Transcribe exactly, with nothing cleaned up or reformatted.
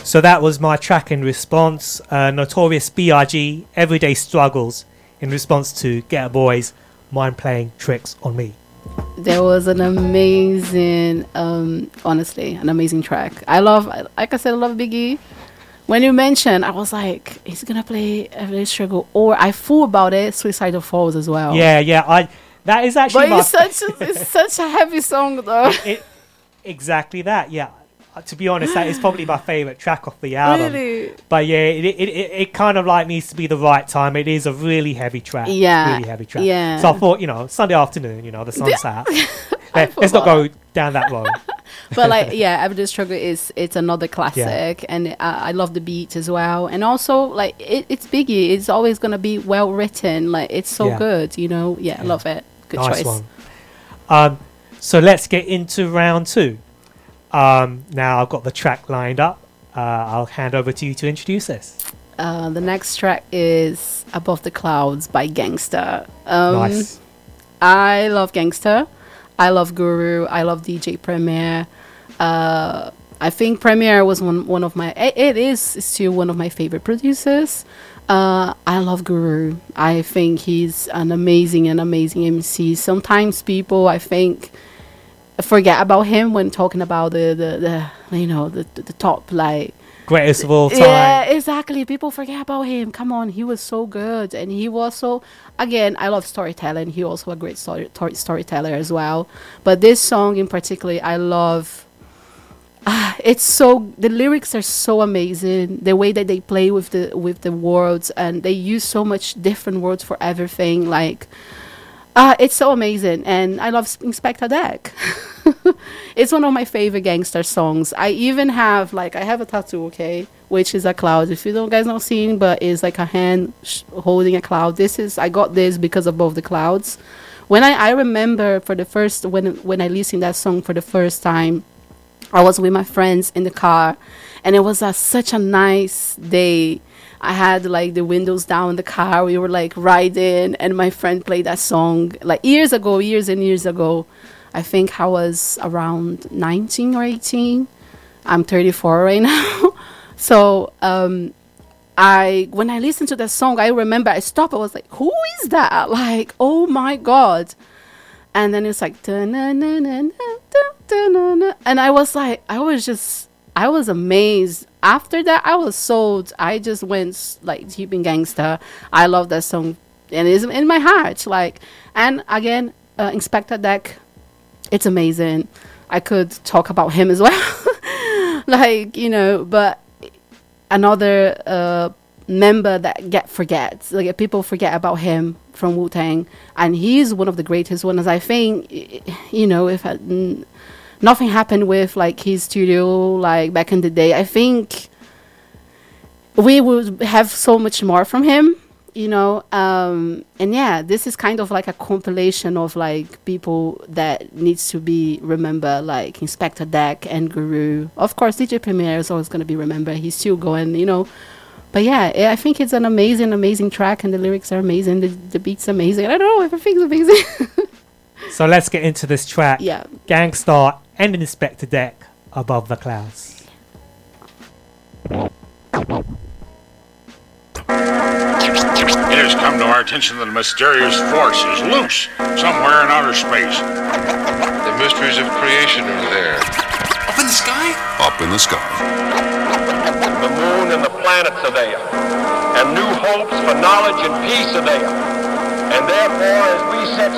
So that was my track in response. Uh, Notorious B I G, Everyday Struggles, in response to Getter Boys, Mind Playing Tricks on Me. There was an amazing, um, honestly, an amazing track. I love, like I said, I love Biggie. When you mentioned, I was like, he's going to play Everyday Struggle. Or I thought about it, Suicidal Falls as well. Yeah, yeah. I That is actually but my... it's such, a, it's such a heavy song, though. It, it, exactly that, yeah. Uh, to be honest, that is probably my favourite track off the album. Really? But yeah, it, it, it, it kind of like needs to be the right time. It is a really heavy track. Yeah. Really heavy track. Yeah. So I thought, you know, Sunday afternoon, you know, the sun's out. Uh, let's not go down that road. But like, yeah, Everyday Struggle is it's another classic, yeah. and uh, I love the beat as well. And also, like, it, it's Biggie. It's always gonna be well written. Like, it's so yeah. good, you know. Yeah, yeah, I love it. Good nice choice. One. Um, so let's get into round two. Um, now I've got the track lined up. Uh, I'll hand over to you to introduce this. Uh, the next track is Above the Clouds by Gangsta. Um, nice. I love Gangsta. I love Guru. I love D J Premier. Uh, I think Premier was one one of my. It, it is still one of my favorite producers. Uh, I love Guru. I think he's an amazing, an amazing M C. Sometimes people, I think, forget about him when talking about the the, the you know the, the the top like greatest of all time. Yeah, exactly. People forget about him. Come on, he was so good, and he was so. Again, I love storytelling. He also a great story, tor- storyteller as well. But this song in particular, I love. Uh, it's so the lyrics are so amazing. The way that they play with the with the words, and they use so much different words for everything. Like, uh, it's so amazing, and I love Inspector Deck. It's one of my favorite gangster songs. I even have like I have a tattoo, okay, which is a cloud. If you don't guys not seeing, but it's like a hand sh- holding a cloud. This is I got this because of Above the Clouds. When I, I remember for the first when when I listened that song for the first time, I was with my friends in the car, and it was a, such a nice day. I had like the windows down in the car. We were like riding, and my friend played that song like years ago, years and years ago. I think I was around nineteen or eighteen. I'm thirty-four right now. So um, I when I listened to that song, I remember I stopped. I was like, who is that? Like, oh my God. And then it's like, and I was like, I was just, I was amazed. After that, I was sold. I just went like deep in Gangsta. I love that song, and it's in my heart. Like, and again, uh, Inspector Deck, it's amazing. I could talk about him as well, like you know. But another uh, member that get forgets, like people forget about him from Wu-Tang, and he's one of the greatest ones. I think, you know, if I, n- nothing happened with like his studio like back in the day, I think we would have so much more from him, you know. Um, and yeah, this is kind of like a compilation of like people that needs to be remembered, like Inspector Deck and Guru. Of course, D J Premier is always going to be remembered. He's still going, you know. But yeah, I think it's an amazing, amazing track, and the lyrics are amazing. The, the beat's amazing. I don't know, everything's amazing. So let's get into this track. Yeah. Gangstar and Inspector Deck, Above the Clouds. It has come to our attention that a mysterious force is loose somewhere in outer space. The mysteries of creation are there. Up in the sky? Up in the sky. The moon and the planets are there, and new hopes for knowledge and peace are there. And therefore, as we set